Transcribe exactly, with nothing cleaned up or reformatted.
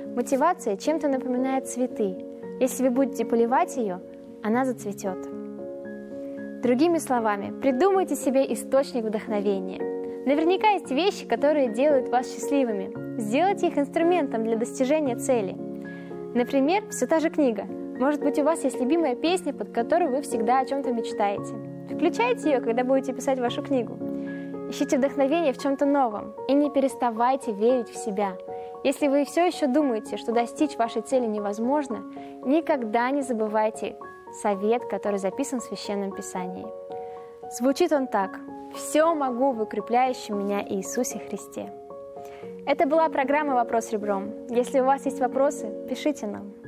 Мотивация чем-то напоминает цветы. Если вы будете поливать ее, она зацветет. Другими словами, придумайте себе источник вдохновения. Наверняка есть вещи, которые делают вас счастливыми. Сделайте их инструментом для достижения цели. Например, все та же книга. Может быть, у вас есть любимая песня, под которую вы всегда о чем-то мечтаете. Включайте ее, когда будете писать вашу книгу. Ищите вдохновение в чем-то новом и не переставайте верить в себя. Если вы все еще думаете, что достичь вашей цели невозможно, никогда не забывайте совет, который записан в Священном Писании. Звучит он так: «Все могу в укрепляющем меня Иисусе Христе». Это была программа «Вопрос ребром». Если у вас есть вопросы, пишите нам.